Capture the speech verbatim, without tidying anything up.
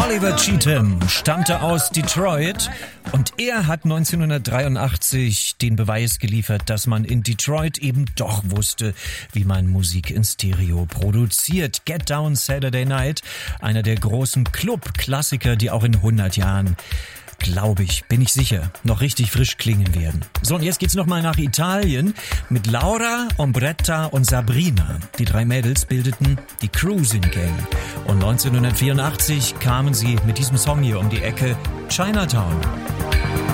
Oliver Cheatham stammte aus Detroit und er hat neunzehnhundertdreiundachtzig den Beweis geliefert, dass man in Detroit eben doch wusste, wie man Musik in Stereo produziert. Get Down Saturday Night, einer der großen Club-Klassiker, die auch in hundert Jahren, glaube ich, bin ich sicher, noch richtig frisch klingen werden. So, und jetzt geht's nochmal nach Italien mit Laura, Ombretta und Sabrina. Die drei Mädels bildeten die Cruising Gang. Und neunzehnhundertvierundachtzig kamen sie mit diesem Song hier um die Ecke, Chinatown.